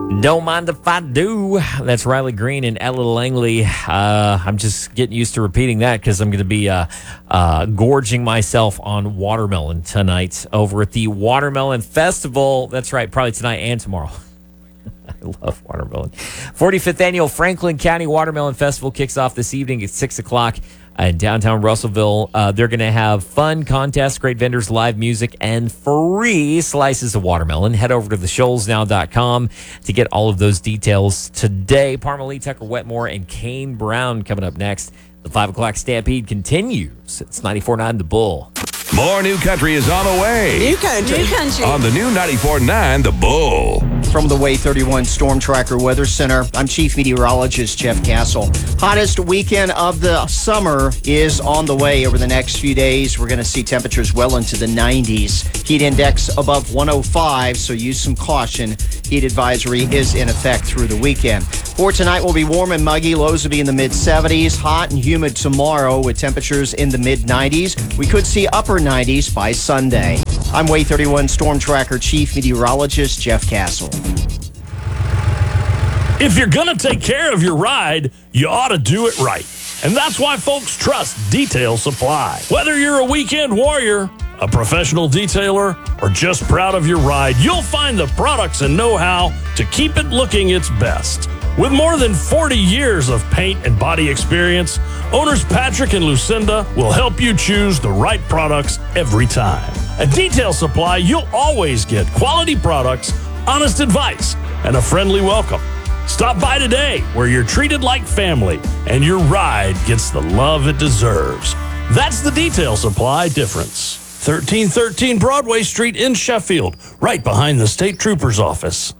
Don't mind if I do. That's Riley Green and Ella Langley. I'm just getting used to repeating that because I'm going to be gorging myself on watermelon tonight over at the Watermelon Festival. That's right, probably tonight and tomorrow. I love watermelon. 45th Annual Franklin County Watermelon Festival kicks off this evening at 6 o'clock in downtown Russellville. They're going to have fun contests, great vendors, live music, and free slices of watermelon. Head over to theshoalsnow.com to get all of those details today. Parmalee, Tucker Wetmore, and Kane Brown coming up next. The 5 o'clock Stampede continues. It's 94.9 The Bull. More New Country is on the way. New Country. On the new 94.9 The Bull. From the Way 31 Storm Tracker Weather Center, I'm Chief Meteorologist Jeff Castle. Hottest weekend of the summer is on the way over the next few days. We're going to see temperatures well into the 90s. Heat index above 105, so use some caution. Heat advisory is in effect through the weekend. For tonight, will be warm and muggy. Lows will be in the mid-70s. Hot and humid tomorrow with temperatures in the mid-90s. We could see upper 90s by Sunday. I'm Way 31 Storm Tracker Chief Meteorologist Jeff Castle. If you're going to take care of your ride, you ought to do it right. And that's why folks trust Detail Supply. Whether you're a weekend warrior, a professional detailer, or just proud of your ride, you'll find the products and know-how to keep it looking its best. With more than 40 years of paint and body experience, owners Patrick and Lucinda will help you choose the right products every time. At Detail Supply, you'll always get quality products, honest advice, and a friendly welcome. Stop by today, where you're treated like family and your ride gets the love it deserves. That's the Detail Supply difference. 1313 Broadway Street in Sheffield, right behind the State Trooper's office.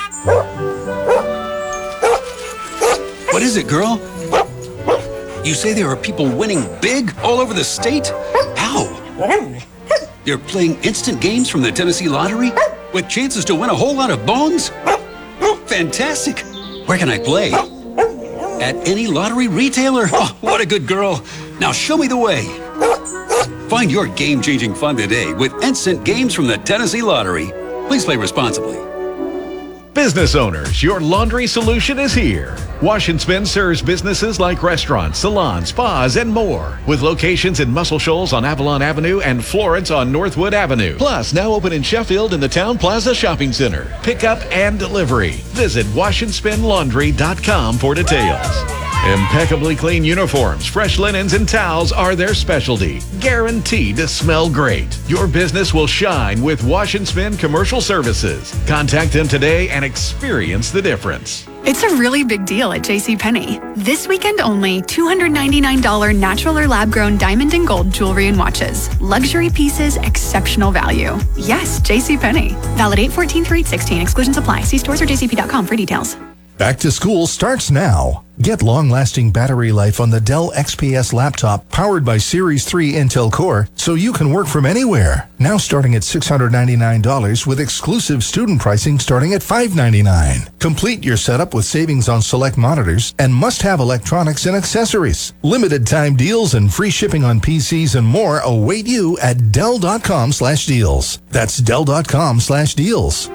What is it, girl? You say there are people winning big all over the state? How? They're playing instant games from the Tennessee Lottery with chances to win a whole lot of bones? Fantastic. Where can I play? At any lottery retailer? Oh, what a good girl. Now show me the way. Find your game-changing fun today with instant games from the Tennessee Lottery. Please play responsibly. Business owners, your laundry solution is here. Wash and Spin serves businesses like restaurants, salons, spas, and more. With locations in Muscle Shoals on Avalon Avenue and Florence on Northwood Avenue. Plus, now open in Sheffield in the Town Plaza Shopping Center. Pickup and delivery. Visit washandspinlaundry.com for details. Impeccably clean uniforms, fresh linens, and towels are their specialty. Guaranteed to smell great. Your business will shine with Wash and Spin Commercial Services. Contact them today and experience the difference. It's a really big deal at JCPenney. This weekend only, $299 natural or lab-grown diamond and gold jewelry and watches. Luxury pieces, exceptional value. Yes, JCPenney. Valid 8/14/8/16. Exclusions apply. See stores or jcp.com for details. Back to school starts now. Get long-lasting battery life on the Dell XPS laptop powered by Series 3 Intel Core so you can work from anywhere. Now starting at $699 with exclusive student pricing starting at $599. Complete your setup with savings on select monitors and must-have electronics and accessories. Limited time deals and free shipping on PCs and more await you at Dell.com/deals. That's Dell.com/deals.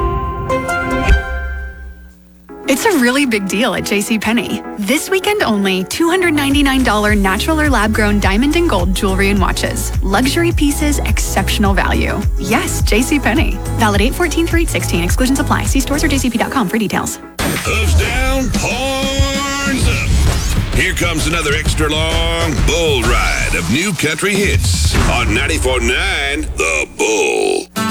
It's a really big deal at JCPenney. This weekend only, $299 natural or lab-grown diamond and gold jewelry and watches. Luxury pieces, exceptional value. Yes, JCPenney. Valid 8/14/8/16. Exclusions apply. See stores or jcp.com for details. Hooves down, horns up. Here comes another extra long bull ride of New Country hits on 94.9 The Bull.